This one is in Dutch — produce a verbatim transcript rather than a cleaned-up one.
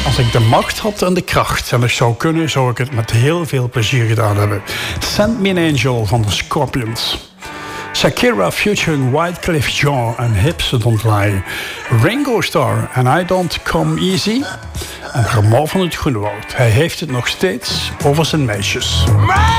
Als ik de macht had en de kracht en ik zou kunnen, zou ik het met heel veel plezier gedaan hebben. Send Me an Angel van de Scorpions. Shakira featuring Wyclef Jean en Hips Don't Lie. Ringo Starr en I Don't Come Easy. En Germain van het Groenewoud. Hij heeft het nog steeds over zijn meisjes.